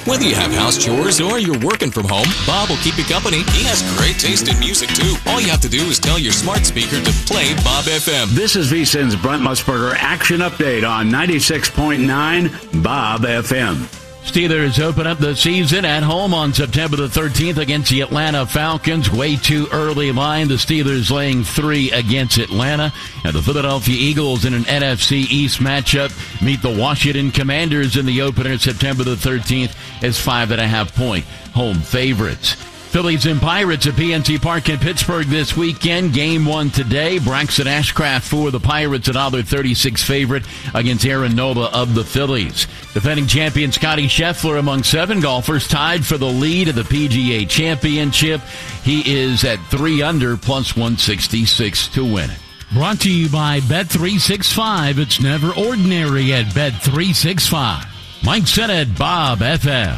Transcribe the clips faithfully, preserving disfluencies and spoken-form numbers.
Whether you have house chores or you're working from home, Bob will keep you company. He has great taste in music, too. All you have to do is tell your smart speaker to play Bob F M. This is V S I N's Brent Musburger Action Update on ninety-six point nine Bob F M. Steelers open up the season at home on September the thirteenth against the Atlanta Falcons. Way too early line. The Steelers laying three against Atlanta. And the Philadelphia Eagles in an N F C East matchup meet the Washington Commanders in the opener September the thirteenth as five and a half point home favorites. Phillies and Pirates at P N C Park in Pittsburgh this weekend. Game one today. Braxton Ashcraft for the Pirates, a one dollar thirty-six favorite against Aaron Nola of the Phillies. Defending champion Scotty Scheffler among seven golfers tied for the lead of the P G A Championship. He is at three under plus one sixty-six to win it. Brought to you by Bet three sixty-five. It's never ordinary at Bet three sixty-five. Mike Sennett, Bob F M.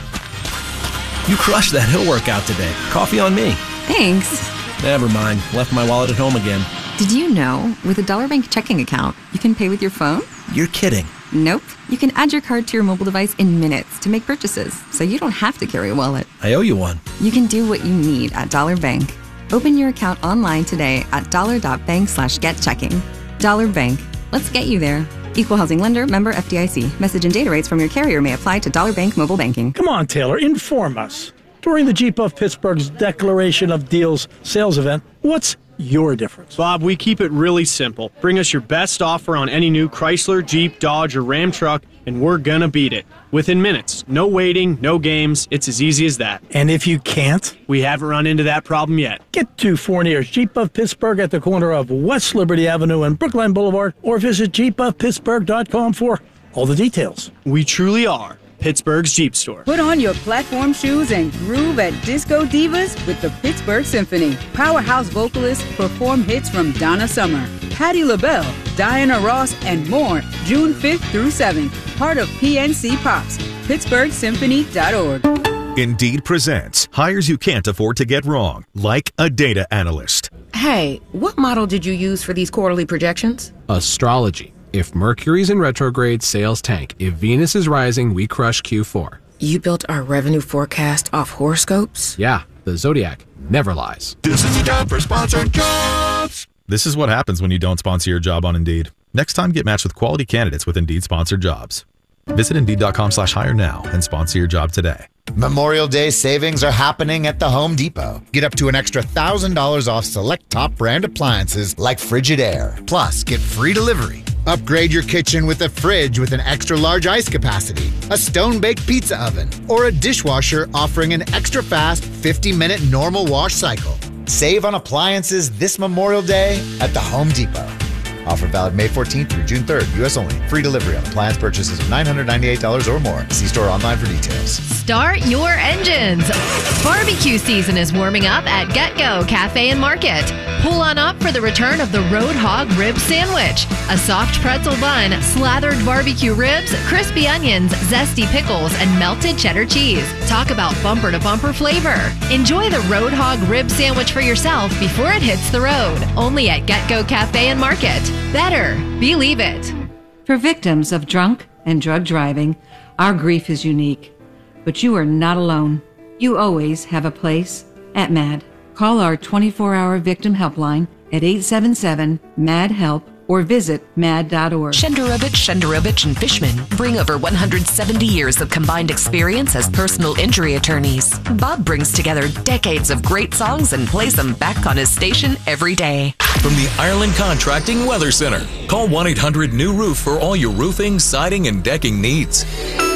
You crushed that hill workout today. Coffee on me. Thanks. Never mind. Left my wallet at home again. Did you know, with a Dollar Bank checking account, you can pay with your phone? You're kidding. Nope. You can add your card to your mobile device in minutes to make purchases, so you don't have to carry a wallet. I owe you one. You can do what you need at Dollar Bank. Open your account online today at dollar.bank slash get checking. Dollar Bank. Let's get you there. Equal housing lender, member F D I C. Message and data rates from your carrier may apply to Dollar Bank mobile banking. Come on, Taylor, inform us. During the Jeep of Pittsburgh's Declaration of Deals sales event, what's your difference? Bob, we keep it really simple. Bring us your best offer on any new Chrysler, Jeep, Dodge, or Ram truck, and we're gonna beat it. Within minutes. No waiting, no games. It's as easy as that. And if you can't? We haven't run into that problem yet. Get to Fournier's Jeep of Pittsburgh at the corner of West Liberty Avenue and Brookline Boulevard, or visit jeep of pittsburgh dot com for all the details. We truly are Pittsburgh's Jeep store. Put on your platform shoes and groove at Disco Divas with the Pittsburgh Symphony. Powerhouse vocalists perform hits from Donna Summer, Patti LaBelle, Diana Ross, and more June fifth through seventh. Part of P N C Pops. Pittsburgh Symphony dot org. Indeed presents hires you can't afford to get wrong, like a data analyst. Hey, what model did you use for these quarterly projections? Astrology. If Mercury's in retrograde, sales tank. If Venus is rising, we crush Q four. You built our revenue forecast off horoscopes? Yeah, the Zodiac never lies. This is the time for sponsored jobs. This is what happens when you don't sponsor your job on Indeed. Next time, get matched with quality candidates with Indeed sponsored jobs. Visit Indeed.com slash hire now and sponsor your job today. Memorial Day savings are happening at the Home Depot. Get up to an extra one thousand dollars off select top brand appliances like Frigidaire. Plus, get free delivery. Upgrade your kitchen with a fridge with an extra large ice capacity, a stone-baked pizza oven, or a dishwasher offering an extra fast fifty minute normal wash cycle. Save on appliances this Memorial Day at the Home Depot. Offer valid May fourteenth through June third, U S only. Free delivery on appliance purchases of nine hundred ninety-eight dollars or more. See store online for details. Start your engines. Barbecue season is warming up at GetGo Cafe and Market. Pull on up for the return of the Road Hog Rib Sandwich. A soft pretzel bun, slathered barbecue ribs, crispy onions, zesty pickles, and melted cheddar cheese. Talk about bumper-to-bumper flavor. Enjoy the Road Hog Rib Sandwich for yourself before it hits the road. Only at GetGo Cafe and Market. Better believe it. For victims of drunk and drug driving, our grief is unique. But you are not alone. You always have a place at MAD. Call our twenty-four hour victim helpline at eight seven seven, M A D, HELP or visit mad dot org. Shenderovich, Shenderovich, and Fishman bring over one hundred seventy years of combined experience as personal injury attorneys. Bob brings together decades of great songs and plays them back on his station every day. From the Ireland Contracting Weather Center, call one eight hundred new roof for all your roofing, siding, and decking needs.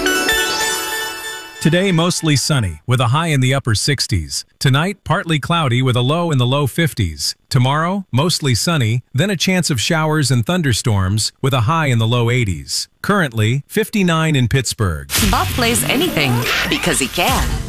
Today, mostly sunny with a high in the upper sixties. Tonight, partly cloudy with a low in the low fifties. Tomorrow, mostly sunny, then a chance of showers and thunderstorms with a high in the low eighties. Currently, fifty-nine in Pittsburgh. Bob plays anything because he can.